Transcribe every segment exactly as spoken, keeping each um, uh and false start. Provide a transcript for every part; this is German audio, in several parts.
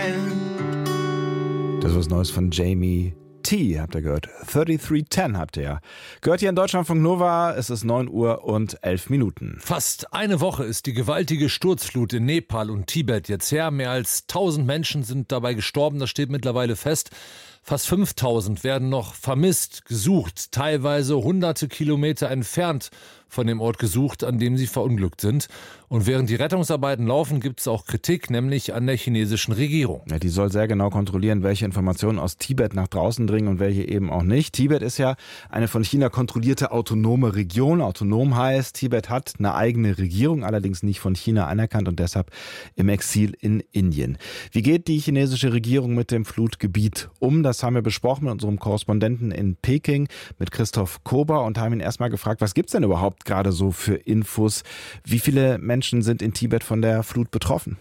Das ist was Neues von Jamie T, habt ihr gehört. dreiunddreißig zehn habt ihr. Gehört hier in Deutschlandfunk Nova, es ist neun Uhr und elf Minuten. Fast eine Woche ist die gewaltige Sturzflut in Nepal und Tibet jetzt her. Mehr als tausend Menschen sind dabei gestorben, das steht mittlerweile fest. Fast fünftausend werden noch vermisst, gesucht, teilweise hunderte Kilometer entfernt von dem Ort gesucht, an dem sie verunglückt sind. Und während die Rettungsarbeiten laufen, gibt es auch Kritik, nämlich an der chinesischen Regierung. Ja, die soll sehr genau kontrollieren, welche Informationen aus Tibet nach draußen dringen und welche eben auch nicht. Tibet ist ja eine von China kontrollierte autonome Region. Autonom heißt, Tibet hat eine eigene Regierung, allerdings nicht von China anerkannt und deshalb im Exil in Indien. Wie geht die chinesische Regierung mit dem Flutgebiet um? Das haben wir besprochen mit unserem Korrespondenten in Peking, mit Christoph Kober, und haben ihn erstmal gefragt, was gibt's denn überhaupt gerade so für Infos? Wie viele Menschen sind in Tibet von der Flut betroffen?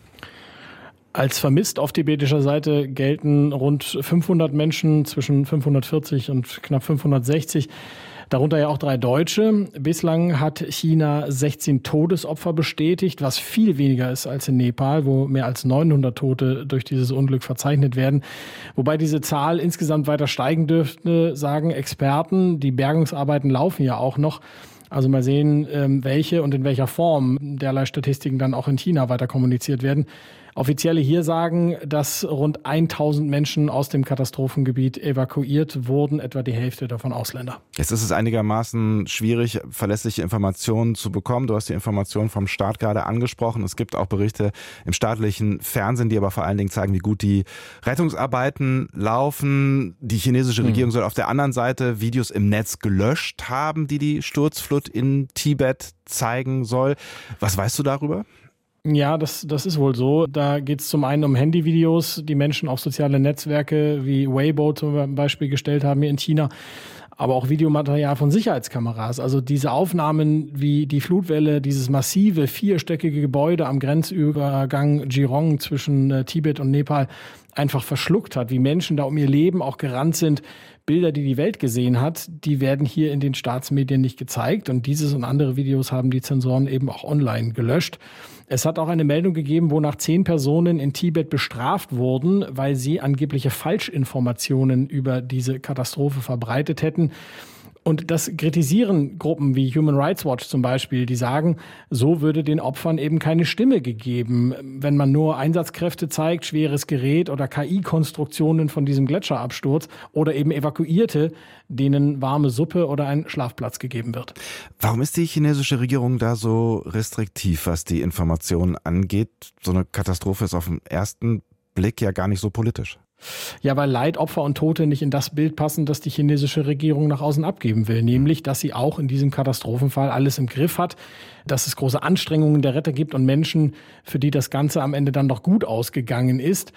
Als vermisst auf tibetischer Seite gelten rund fünfhundert Menschen, zwischen fünfhundertvierzig und knapp fünfhundertsechzig. Darunter ja auch drei Deutsche. Bislang hat China sechzehn Todesopfer bestätigt, was viel weniger ist als in Nepal, wo mehr als neunhundert Tote durch dieses Unglück verzeichnet werden. Wobei diese Zahl insgesamt weiter steigen dürfte, sagen Experten. Die Bergungsarbeiten laufen ja auch noch. Also mal sehen, welche und in welcher Form derlei Statistiken dann auch in China weiter kommuniziert werden. Offizielle hier sagen, dass rund tausend Menschen aus dem Katastrophengebiet evakuiert wurden, etwa die Hälfte davon Ausländer. Jetzt ist es einigermaßen schwierig, verlässliche Informationen zu bekommen. Du hast die Informationen vom Staat gerade angesprochen. Es gibt auch Berichte im staatlichen Fernsehen, die aber vor allen Dingen zeigen, wie gut die Rettungsarbeiten laufen. Die chinesische Regierung mhm. soll auf der anderen Seite Videos im Netz gelöscht haben, die die Sturzflut in Tibet zeigen soll. Was weißt du darüber? Ja, das, das ist wohl so. Da geht es zum einen um Handyvideos, die Menschen auf soziale Netzwerke wie Weibo zum Beispiel gestellt haben hier in China, aber auch Videomaterial von Sicherheitskameras. Also diese Aufnahmen, wie die Flutwelle, dieses massive vierstöckige Gebäude am Grenzübergang Jirong zwischen äh, Tibet und Nepal einfach verschluckt hat, wie Menschen da um ihr Leben auch gerannt sind. Bilder, die die Welt gesehen hat, die werden hier in den Staatsmedien nicht gezeigt. Und dieses und andere Videos haben die Zensoren eben auch online gelöscht. Es hat auch eine Meldung gegeben, wonach zehn Personen in Tibet bestraft wurden, weil sie angebliche Falschinformationen über diese Katastrophe verbreitet hätten. Und das kritisieren Gruppen wie Human Rights Watch zum Beispiel, die sagen, so würde den Opfern eben keine Stimme gegeben, wenn man nur Einsatzkräfte zeigt, schweres Gerät oder K I-Konstruktionen von diesem Gletscherabsturz oder eben Evakuierte, denen warme Suppe oder ein Schlafplatz gegeben wird. Warum ist die chinesische Regierung da so restriktiv, was die Informationen angeht? So eine Katastrophe ist auf den ersten Blick ja gar nicht so politisch. Ja, weil Leid, Opfer und Tote nicht in das Bild passen, das die chinesische Regierung nach außen abgeben will. Nämlich, dass sie auch in diesem Katastrophenfall alles im Griff hat, dass es große Anstrengungen der Retter gibt und Menschen, für die das Ganze am Ende dann doch gut ausgegangen ist.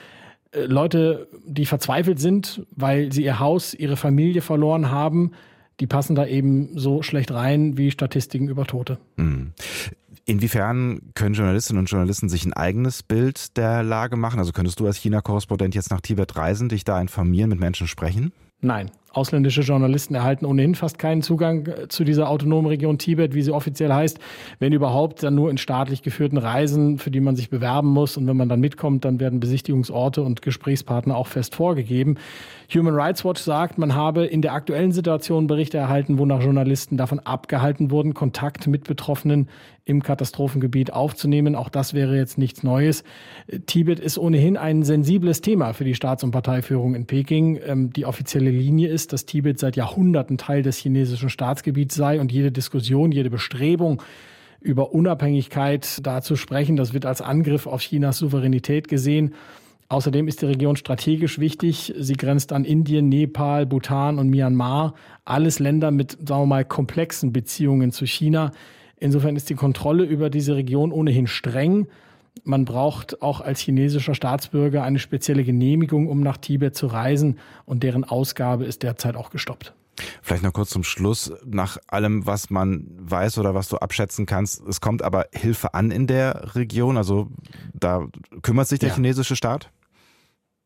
Leute, die verzweifelt sind, weil sie ihr Haus, ihre Familie verloren haben, die passen da eben so schlecht rein wie Statistiken über Tote. Mhm. Inwiefern können Journalistinnen und Journalisten sich ein eigenes Bild der Lage machen? Also könntest du als China-Korrespondent jetzt nach Tibet reisen, dich da informieren, mit Menschen sprechen? Nein. Ausländische Journalisten erhalten ohnehin fast keinen Zugang zu dieser autonomen Region Tibet, wie sie offiziell heißt. Wenn überhaupt, dann nur in staatlich geführten Reisen, für die man sich bewerben muss. Und wenn man dann mitkommt, dann werden Besichtigungsorte und Gesprächspartner auch fest vorgegeben. Human Rights Watch sagt, man habe in der aktuellen Situation Berichte erhalten, wonach Journalisten davon abgehalten wurden, Kontakt mit Betroffenen im Katastrophengebiet aufzunehmen. Auch das wäre jetzt nichts Neues. Tibet ist ohnehin ein sensibles Thema für die Staats- und Parteiführung in Peking. Die offizielle Linie ist, dass Tibet seit Jahrhunderten Teil des chinesischen Staatsgebiets sei und jede Diskussion, jede Bestrebung über Unabhängigkeit da zu sprechen, das wird als Angriff auf Chinas Souveränität gesehen. Außerdem ist die Region strategisch wichtig. Sie grenzt an Indien, Nepal, Bhutan und Myanmar. Alles Länder mit, sagen wir mal, komplexen Beziehungen zu China. Insofern ist die Kontrolle über diese Region ohnehin streng. Man braucht auch als chinesischer Staatsbürger eine spezielle Genehmigung, um nach Tibet zu reisen. Und deren Ausgabe ist derzeit auch gestoppt. Vielleicht noch kurz zum Schluss, nach allem, was man weiß oder was du abschätzen kannst, es kommt aber Hilfe an in der Region, also da kümmert sich der ja. chinesische Staat?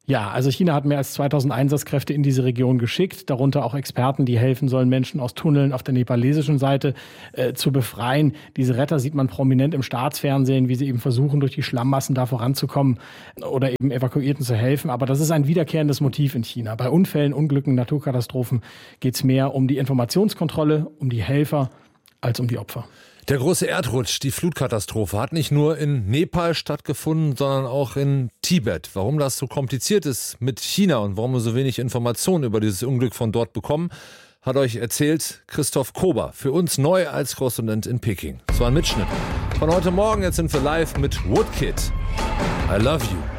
Ja, also China hat mehr als zweitausend Einsatzkräfte in diese Region geschickt, darunter auch Experten, die helfen sollen, Menschen aus Tunneln auf der nepalesischen Seite äh, zu befreien. Diese Retter sieht man prominent im Staatsfernsehen, wie sie eben versuchen, durch die Schlammmassen da voranzukommen oder eben Evakuierten zu helfen. Aber das ist ein wiederkehrendes Motiv in China. Bei Unfällen, Unglücken, Naturkatastrophen geht es mehr um die Informationskontrolle, um die Helfer als um die Opfer. Der große Erdrutsch, die Flutkatastrophe, hat nicht nur in Nepal stattgefunden, sondern auch in Tibet. Warum das so kompliziert ist mit China und warum wir so wenig Informationen über dieses Unglück von dort bekommen, hat euch erzählt Christoph Kober, für uns neu als Korrespondent in Peking. Das war ein Mitschnitt von heute Morgen. Jetzt sind wir live mit Woodkid. I love you.